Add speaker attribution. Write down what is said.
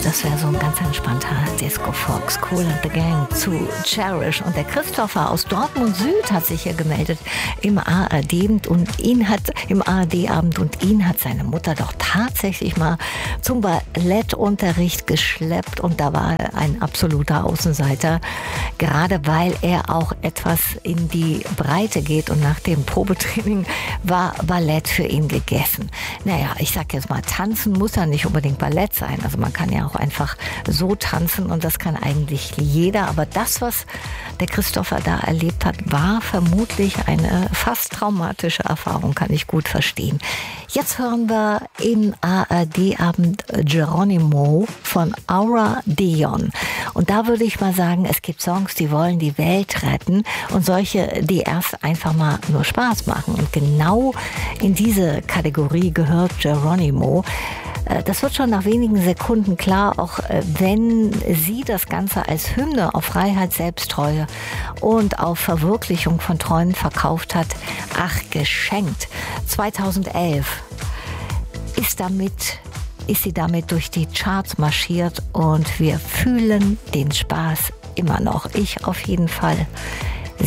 Speaker 1: das wäre so ein ganz entspannter Disco-Fox. Kool and the Gang zu Cherish. Und der Christopher aus Dortmund Süd hat sich hier gemeldet im ARD-Abend und ihn hat seine Mutter doch tatsächlich mal zum Ballettunterricht geschleppt und da war er ein absoluter Außenseiter, gerade weil er auch etwas in die Breite geht und nach dem Probetraining war Ballett für ihn gegessen. Naja, ich sag jetzt mal, tanzen muss ja nicht unbedingt Ballett sein. Also man kann ja auch einfach so tanzen und das kann eigentlich jeder. Aber das, was der Christopher da erlebt hat, war vermutlich eine fast traumatische Erfahrung, kann ich gut verstehen. Jetzt hören wir im ARD-Abend Geronimo von Aura Dion. Und da würde ich mal sagen, es gibt Songs, die wollen die Welt retten und solche, die erst einfach mal nur Spaß machen. Und genau in diese Kategorie gehört Geronimo. Das wird schon nach wenigen Sekunden klar, auch wenn sie das Ganze als Hymne auf Freiheit, Selbsttreue und auf Verwirklichung von Träumen verkauft hat. Ach, geschenkt. 2011 ist sie damit durch die Charts marschiert und wir fühlen den Spaß immer noch. Ich auf jeden Fall.